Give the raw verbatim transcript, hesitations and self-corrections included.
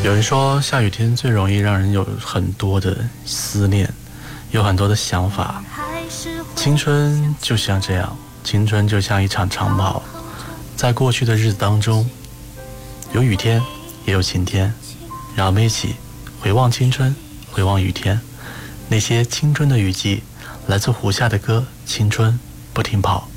有人说下雨天最容易让人有很多的思念，有很多的想法。青春就像这样，青春就像一场长跑，在过去的日子当中，有雨天也有晴天，让我们一起回望青春，回望雨天，那些青春的雨季。来自胡夏的歌《青春不停跑》。